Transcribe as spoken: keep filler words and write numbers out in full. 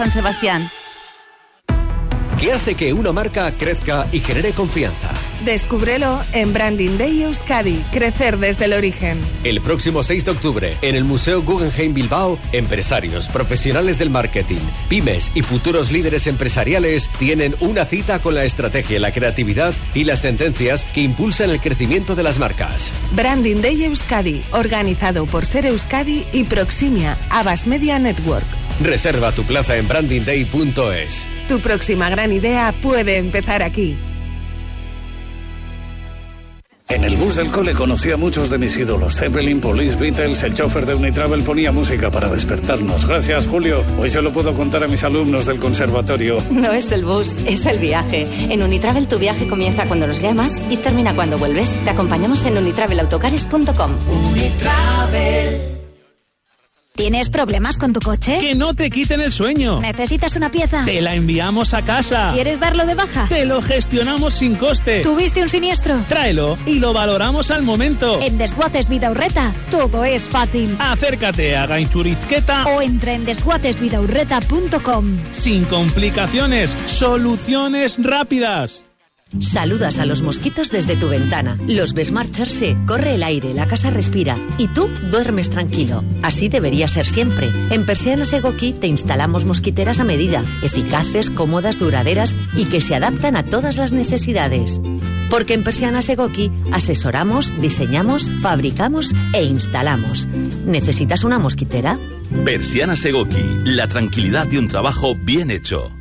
San Sebastián. ¿Qué hace que una marca crezca y genere confianza? Descúbrelo en Branding Day Euskadi, crecer desde el origen. El próximo seis de octubre, en el Museo Guggenheim Bilbao, empresarios, profesionales del marketing, pymes y futuros líderes empresariales tienen una cita con la estrategia, la creatividad y las tendencias que impulsan el crecimiento de las marcas. Branding Day Euskadi, organizado por Ser Euskadi y Proximia, Abbas Media Network. Reserva tu plaza en branding day punto es. Tu próxima gran idea puede empezar aquí. En el bus del cole conocí a muchos de mis ídolos. Zeppelin, Police, Beatles, el chofer de Unitravel ponía música para despertarnos. Gracias, Julio. Hoy se lo puedo contar a mis alumnos del conservatorio. No es el bus, es el viaje. En Unitravel tu viaje comienza cuando nos llamas y termina cuando vuelves. Te acompañamos en unitravel autocares punto com. Unitravel. ¿Tienes problemas con tu coche? ¡Que no te quiten el sueño! ¿Necesitas una pieza? ¡Te la enviamos a casa! ¿Quieres darlo de baja? ¡Te lo gestionamos sin coste! ¿Tuviste un siniestro? Tráelo y lo valoramos al momento. En Desguaces Bidaurreta todo es fácil. Acércate a Gainchurizqueta o entra en desguaces bidaurreta punto com. Sin complicaciones, soluciones rápidas. Saludas a los mosquitos desde tu ventana. Los ves marcharse, corre el aire, la casa respira y tú duermes tranquilo. Así debería ser siempre. En Persianas Egoki te instalamos mosquiteras a medida, eficaces, cómodas, duraderas y que se adaptan a todas las necesidades. Porque en Persianas Egoki asesoramos, diseñamos, fabricamos e instalamos. ¿Necesitas una mosquitera? Persianas Egoki, la tranquilidad de un trabajo bien hecho.